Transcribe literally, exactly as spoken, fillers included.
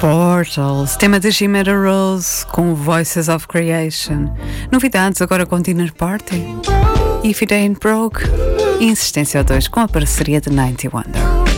Portals, tema de Jimena Rose com Voices of Creation. Novidades agora com Dinner Party, If It Ain't Broke e Insistência dois com a parceria de ninety Wonder.